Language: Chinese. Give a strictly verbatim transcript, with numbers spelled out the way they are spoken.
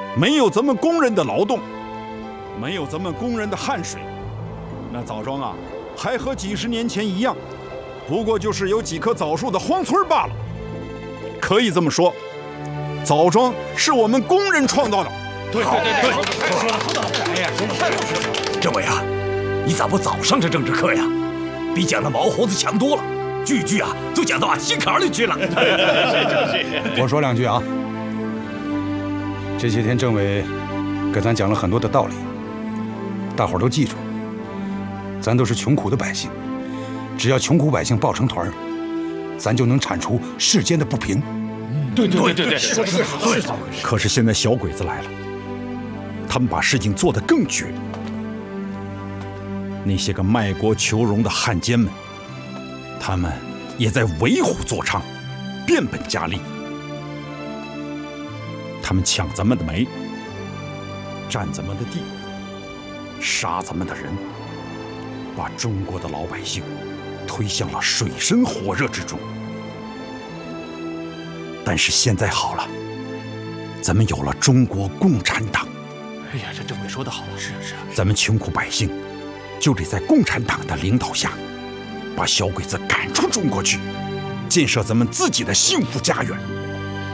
没有咱们工人的劳动，没有咱们工人的汗水，那枣庄啊，还和几十年前一样，不过就是有几棵枣树的荒村罢了。可以这么说，枣庄是我们工人创造的。 对对对对，说的说的好，哎呀，说的太好了。政委啊，你咋不早上这政治课呀？比讲的毛猴子强多了，句句啊都讲到俺心坎里去了。 我说两句啊。这些天政委给咱讲了很多的道理，大伙儿都记住，咱都是穷苦的百姓，只要穷苦百姓抱成团，咱就能铲除世间的不平。 对对对对，说的是对。 可是现在小鬼子来了，他们把事情做得更绝。那些个卖国求荣的汉奸们，他们也在为虎作伥，变本加厉。他们抢咱们的煤，占咱们的地，杀咱们的人，把中国的老百姓推向了水深火热之中。但是现在好了，咱们有了中国共产党。 哎呀，这政委说得好，是是， 咱们穷苦百姓就得在共产党的领导下，把小鬼子赶出中国去，建设咱们自己的幸福家园。